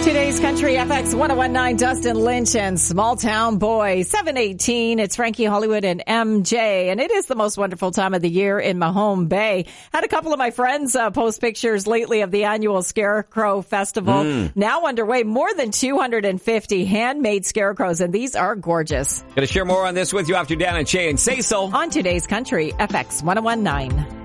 Today's Country FX 1019, Dustin Lynch and Small Town Boy. 718, it's Frankie Hollywood and MJ, and it is the most wonderful time of the year in Mahone Bay. Had a couple of my friends post pictures lately of the annual Scarecrow Festival. Now underway, more than 250 handmade scarecrows, and these are gorgeous. Going to share more on this with you after Dan and Shay and Say So on Today's Country FX 1019.